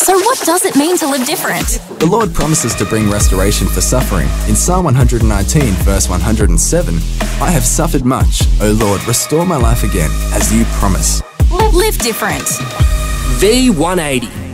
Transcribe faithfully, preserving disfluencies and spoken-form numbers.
So what does it mean to live different? The Lord promises to bring restoration for suffering. In Psalm one hundred nineteen, verse one hundred seven, I have suffered much, O Lord, restore my life again, as you promise. Live different. V one eighty.